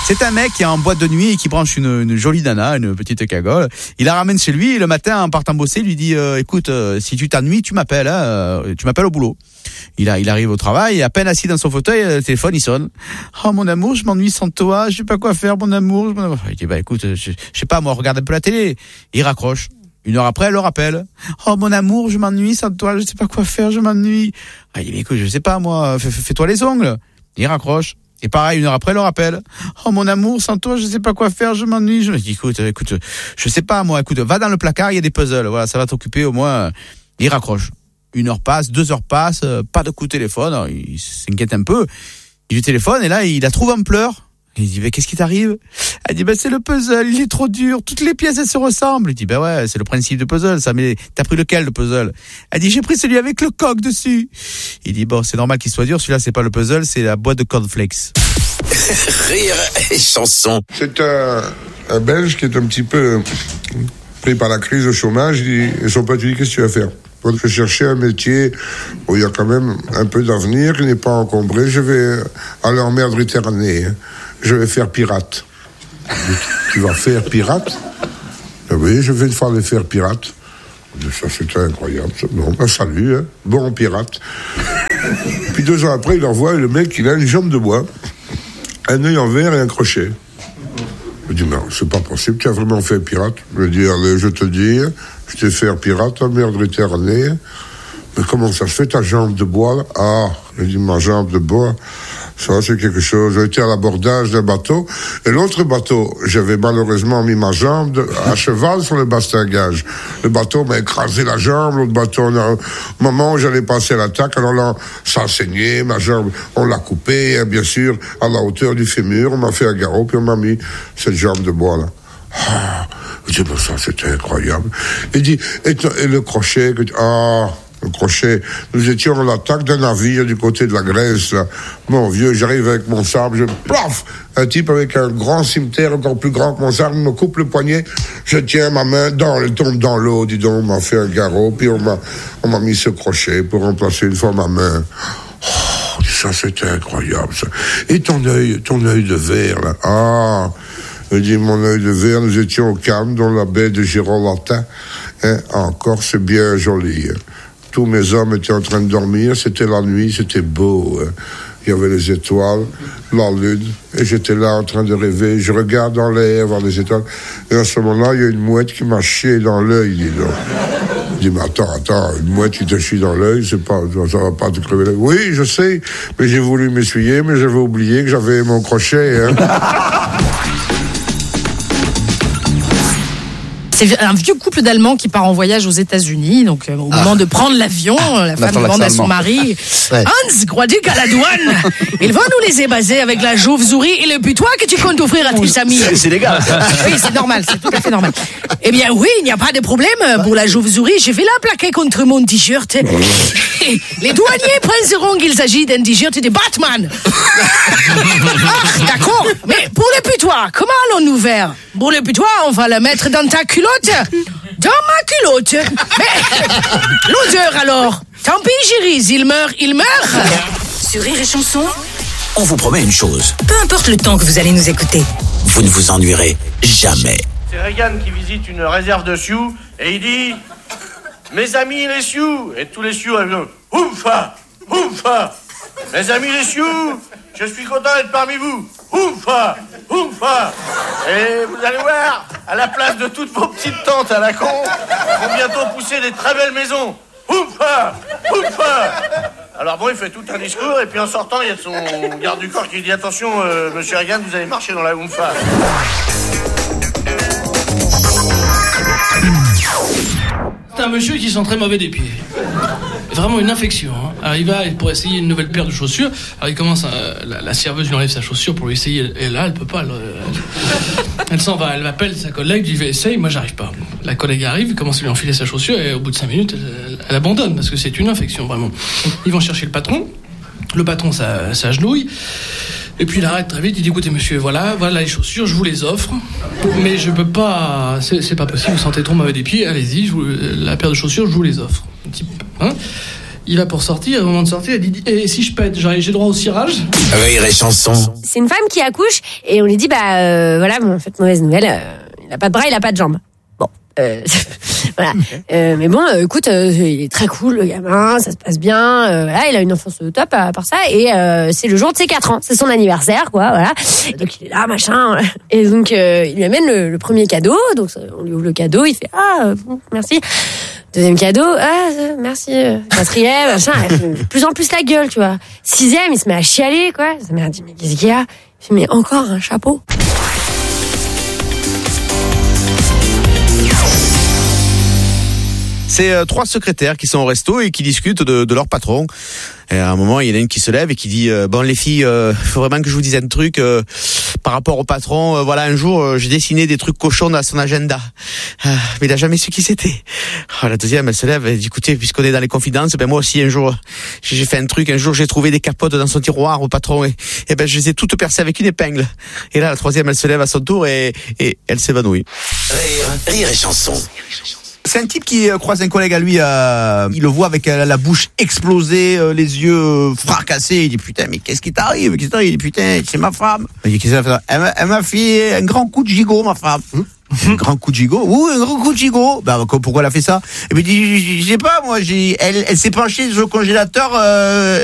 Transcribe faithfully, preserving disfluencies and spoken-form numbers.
C'est un mec qui est en boîte de nuit et qui branche une, une jolie nana, une petite cagole. Il la ramène chez lui et le matin, en partant bosser, il lui dit euh, écoute, euh, si tu t'ennuies, tu m'appelles, hein, euh, tu m'appelles au boulot. Il, a, il arrive au travail et à peine assis dans son fauteuil, le téléphone il sonne. Oh mon amour, je m'ennuie sans toi, je sais pas quoi faire, mon amour. Je il dit bah écoute, je, je sais pas, moi regarde un peu la télé. Il raccroche. Une heure après, elle le rappelle. Oh mon amour, je m'ennuie sans toi, je sais pas quoi faire, je m'ennuie. Ah, il dit écoute, je sais pas moi, fais, fais-toi les ongles. Il raccroche. Et pareil, une heure après, elle le rappelle. Oh mon amour, sans toi, je sais pas quoi faire, je m'ennuie. Je me dis écoute, écoute, je sais pas moi, écoute, va dans le placard, il y a des puzzles, voilà, ça va t'occuper au moins. Il raccroche. Une heure passe, deux heures passent, pas de coup de téléphone. Alors, il s'inquiète un peu. Il lui téléphone et là, il la trouve en pleurs. Il dit, mais qu'est-ce qui t'arrive? Elle dit, ben, c'est le puzzle, il est trop dur, toutes les pièces, elles se ressemblent. Il dit, ben ouais, c'est le principe de puzzle, ça, mais t'as pris lequel, le puzzle? Elle dit, j'ai pris celui avec le coq dessus. Il dit, bon, c'est normal qu'il soit dur, celui-là, c'est pas le puzzle, c'est la boîte de cornflakes. Rire et chanson. C'est un, un Belge qui est un petit peu pris par la crise au chômage, il dit, et son pote lui dit, qu'est-ce que tu vas faire? Je cherchais un métier où il y a quand même un peu d'avenir, qui n'est pas encombré. Je vais aller en mer Méditerranée. Je vais faire pirate. Tu vas faire pirate? Ben oui, je vais une fois aller faire pirate. Ça, c'était incroyable. Bon, ben salut, hein. Bon pirate. Puis deux ans après, il envoie le mec, il a une jambe de bois, un œil en verre et un crochet. Je dis, non, c'est pas possible, tu as vraiment fait pirate? Je lui dis, allez, je te dis, je t'ai fait pirate en mer Méditerranée. Mais comment ça se fait, ta jambe de bois, là? Ah, je dis, ma jambe de bois, ça, c'est quelque chose. J'ai été à l'abordage d'un bateau, et l'autre bateau, j'avais malheureusement mis ma jambe de, à cheval sur le bastingage. Le bateau m'a écrasé la jambe, l'autre bateau, on a, au moment où j'allais passer l'attaque, alors là, ça saignait, ma jambe, on l'a coupée, hein, bien sûr, à la hauteur du fémur, on m'a fait un garrot, puis on m'a mis cette jambe de bois, là. Ah, je dis, ben ça, c'était incroyable. Il dit, et, et le crochet, ah, le crochet, nous étions à l'attaque d'un navire du côté de la Grèce, là. Mon vieux, j'arrive avec mon sabre, je plaf, un type avec un grand cimetière encore plus grand que mon sabre me coupe le poignet, je tiens ma main, dans, elle tombe dans l'eau, dis donc, on m'a fait un garrot, puis on m'a, on m'a mis ce crochet pour remplacer une fois ma main. Oh, ça, c'était incroyable, ça. Et ton œil, ton œil de verre, là, ah, je dis, mon œil de verre, nous étions au Cannes, dans la baie de Girolata, hein, encore, c'est bien joli, hein. Tous mes hommes étaient en train de dormir, c'était la nuit, c'était beau. Hein. Il y avait les étoiles, la lune, et j'étais là en train de rêver. Je regarde dans l'air, voir les étoiles, et à ce moment-là, il y a une mouette qui m'a chié dans l'œil, dis donc. Je dis, mais attends, attends, une mouette qui te chie dans l'œil, c'est pas, ça va pas te crever l'œil. Oui, je sais, mais j'ai voulu m'essuyer, mais j'avais oublié que j'avais mon crochet, hein. C'est un vieux couple d'Allemands qui part en voyage aux États-Unis. Donc, euh, au ah. moment de prendre l'avion, ah. la femme demande à son mari ouais. Hans, crois-tu qu'à la douane, ils vont nous laisser baser avec la chauve-souris et le putois que tu comptes offrir à tes amis? C'est, c'est légal. Oui, c'est normal, c'est tout à fait normal. Eh bien, oui, il n'y a pas de problème. Pour la chauve-souris, je vais la plaquer contre mon t-shirt. Les douaniers penseront qu'il s'agit d'un t-shirt de Batman. Ah, d'accord. Mais pour le putois, comment allons-nous faire? Pour le putois, on va la mettre dans ta culotte. Dans ma culotte. Mais l'odeur alors? Tant pis, Gérise, il meurt, il meurt. Sur Rire et Chanson, on vous promet une chose. Peu importe le temps que vous allez nous écouter, vous ne vous ennuierez jamais. C'est Reagan qui visite une réserve de Sioux et il dit: mes amis les Sioux. Et tous les Sioux arrivent. Oufa, oufa. Mes amis les Sioux, je suis content d'être parmi vous. Oufa, oufa. Et vous allez voir, à la place de toutes vos petites tantes à la con, vont bientôt pousser des très belles maisons. Oufa, oufa. Alors bon, il fait tout un discours et puis en sortant, il y a son garde du corps qui dit: attention, euh, monsieur Reagan, vous allez marcher dans la oufa. C'est un monsieur qui sent très mauvais des pieds. Vraiment une infection. Hein. Alors il va pour essayer une nouvelle paire de chaussures. Alors il commence, à, la, la serveuse lui enlève sa chaussure pour lui essayer. Et là, elle peut pas. Elle, elle, elle s'en va. Elle appelle sa collègue, lui dit: essaye, moi j'arrive pas. La collègue arrive, il commence à lui enfiler sa chaussure et au bout de cinq minutes, elle, elle abandonne parce que c'est une infection vraiment. Ils vont chercher le patron. Le patron s'agenouille. Et puis il arrête très vite, il dit: écoutez monsieur, voilà, voilà les chaussures, je vous les offre, mais je peux pas, c'est, c'est pas possible, vous sentez trop mauvais des pieds, allez-y, je vous, la paire de chaussures, je vous les offre. Hein? Il va pour sortir, au moment de sortir, il dit « Et si je pète, j'ai j'ai droit au cirage ?» Rire et chanson. C'est une femme qui accouche et on lui dit bah euh, voilà, bon, en fait mauvaise nouvelle, euh, il a pas de bras, il a pas de jambes. Bon, euh, voilà. Euh, mais bon, euh, écoute, euh, il est très cool le gamin, ça se passe bien. Euh, voilà, il a une enfance top à part ça et euh, c'est le jour de ses quatre ans, c'est son anniversaire quoi, voilà. Donc il est là machin et donc euh, il lui amène le, le premier cadeau, donc on lui ouvre le cadeau, il fait ah euh, merci. Deuxième cadeau, ah, merci. Quatrième, machin, elle fait de plus en plus la gueule, tu vois. Sixième, il se met à chialer, quoi. Sa mère dit, mais qu'est-ce qu'il y a? Il fait, mais encore un chapeau. C'est euh, trois secrétaires qui sont au resto et qui discutent de, de leur patron. Et à un moment, il y en a une qui se lève et qui dit euh, bon les filles, il euh, faut vraiment que je vous dise un truc euh, par rapport au patron. Euh, voilà, un jour, euh, j'ai dessiné des trucs cochons dans son agenda, euh, mais il a jamais su qui c'était. Oh, la deuxième, elle se lève et dit écoutez, puisqu'on est dans les confidences, ben moi aussi un jour, j'ai fait un truc. Un jour, j'ai trouvé des capotes dans son tiroir au patron et, et ben je les ai toutes percées avec une épingle. Et là, la troisième, elle se lève à son tour et, et elle s'évanouit. Rire, rire et chanson. C'est un type qui euh, croise un collègue à lui, euh, il le voit avec euh, la bouche explosée, euh, les yeux euh, fracassés. Il dit putain, mais qu'est-ce qui t'arrive? Qu'est-ce qui t'arrive? Il dit putain, c'est ma femme. Il dit qu'est-ce qu'elle a fait? Elle m'a, elle m'a fait un grand coup de gigot, ma femme. Hum? Un grand coup de gigot? Oui, un grand coup de gigot. Bah pourquoi elle a fait ça? Et puis il dit, je sais pas, moi, j'ai, elle, elle s'est penchée sur le congélateur. Euh,